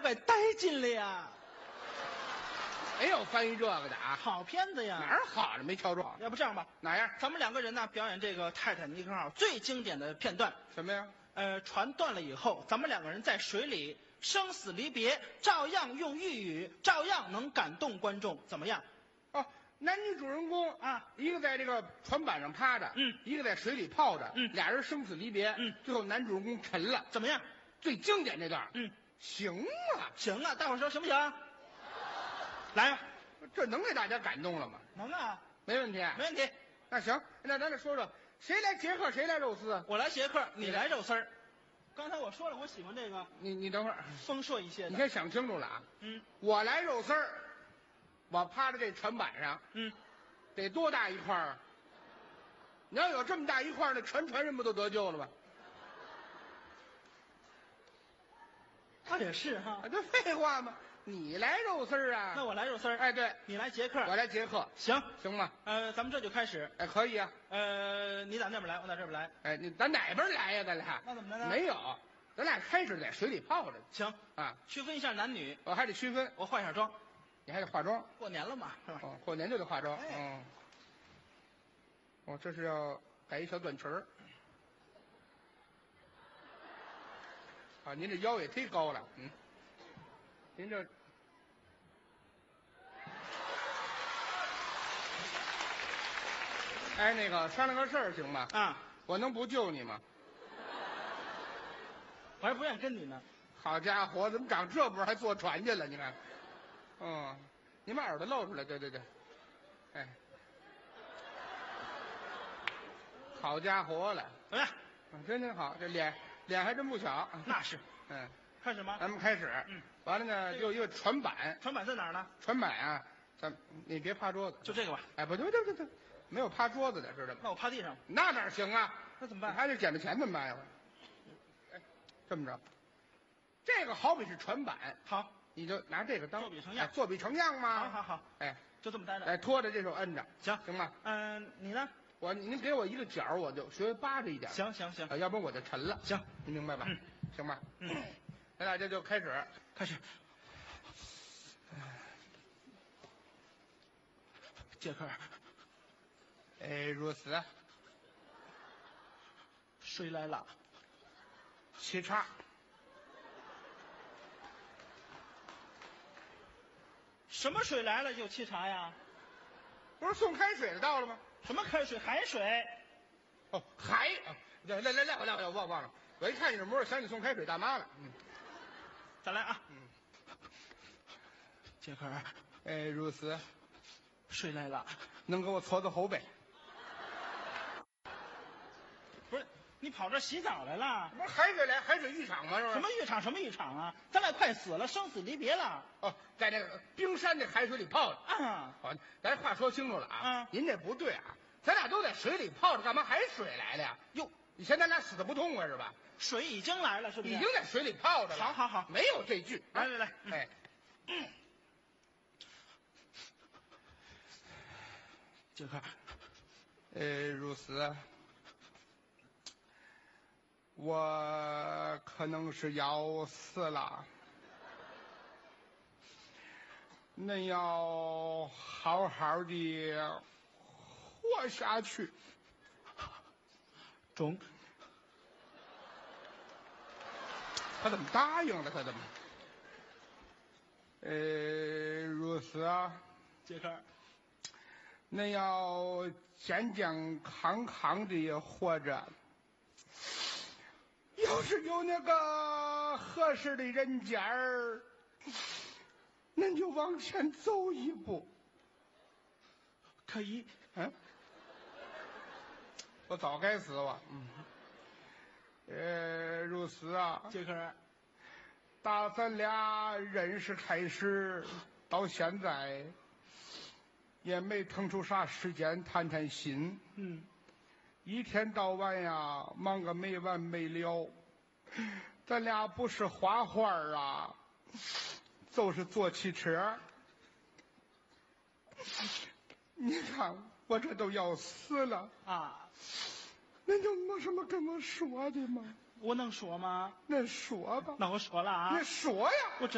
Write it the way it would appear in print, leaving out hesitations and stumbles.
给带进来呀。 没有翻译这个的啊？ 好片子呀， 哪儿好了？没瞧着。 要不这样吧， 哪样？ 咱们两个人呢表演这个泰坦尼克号最经典的片段。 什么呀？ 船断了以后，咱们两个人在水里生死离别，照样用粤语，照样能感动观众，怎么样？ 哦，男女主人公啊， 一个在这个船板上趴着，一个在水里泡着，俩人生死离别，最后男主人公沉了， 怎么样？ 最经典这段，行啊， 行啊，大伙儿说行不行？来吧， 这能给大家感动了吗？ 能啊， 没问题， 没问题。 那行，那咱再说说，谁来杰克，谁来肉丝？ 我来杰克，你来肉丝儿。刚才我说了，我喜欢这个你等会儿， 丰硕一些的。 你先想清楚了啊。我来肉丝儿，我趴在这船板上，得多大一块儿啊？你要有这么大一块儿，那全船人不都得救了吗？ 他也是哈。 这废话吗？你来肉丝儿啊？ 那我来肉丝儿。 哎，对， 你来杰克， 我来杰克， 行行吗？ 咱们这就开始。 哎，可以啊。 你打那边来，我打这边来。 哎，咱哪边来呀？咱俩那怎么的呢？ 没有，咱俩开始在水里泡着。 行啊， 区分一下男女。 我还得区分， 我化一下妆， 你还得化妆。 过年了嘛，是吧？ 哦，过年就得化妆。 哎哦，这是要改一小短裙儿。啊，您这腰也忒高了，您这。哎，那个商量个事儿行吗？ 啊， 我能不救你吗？ 我还不愿意跟你呢。 好家伙，怎么长这波还坐船去了？你看，你把耳朵露出来，对对对，哎，好家伙了， 怎么样？ 真好，这脸还真不小。 那是，开始吗？ 咱们开始。完了呢，就一个船板。 船板在哪儿呢？ 船板啊，你别趴桌子， 就这个吧。 哎，不对，没有趴桌子的，知道吗？ 那我趴地上。 那哪行啊？ 那怎么办？ 还得捡着钱怎么办呀？哎，这么着，这个好比是船板， 好， 你就拿这个当作比成样， 作比成样嘛。 好， 哎， 就这么待着。 哎，拖着这手摁着，行吗？ 你呢？ 您给我一个角，我就学扒着一点。 行， 要不然我就沉了。 行， 您明白吧？行吧。咱俩这就开始。 杰克， 如此。 水来了， 沏茶。 什么水来了就沏茶呀？ 不是送开水的到了吗？ 什么开水？海水。 哦，海。来，我忘了。我一看你这模样，想起送开水大妈了。 再来啊。杰克， 如此。 水来了， 能给我搓搓后背？ 不是，你跑这洗澡来了？ 不是海水来，海水浴场吗？是吧？ 什么浴场啊？咱俩快死了，生死离别了。 哦，在那个冰山那海水里泡着。 好， 咱话说清楚了啊。您这不对啊，咱俩都在水里泡着，干嘛还水来了呀？ 哟， 你嫌咱俩死的不痛快是吧？ 水已经来了，是不是？ 已经在水里泡着了。 好， 没有这句。 来， 哎。 杰克， 如此。我可能是要死了，恁要好好的活下去。 中。 他怎么答应了？他怎么？如此啊， 杰克。 恁要健健康康的活着，要是有那个合适的人家儿，恁就往前走一步。 可以。 我早该死我。如此啊， 杰克， 打咱俩认识开始到现在。也没腾出啥时间谈谈心，一天到晚呀忙个没完没了。咱俩不是画画啊，就是坐汽车。你看我这都要死了啊！ 那有没什么跟我说的吗？ 我能说吗？ 那说吧。 那我说了啊。 你说呀。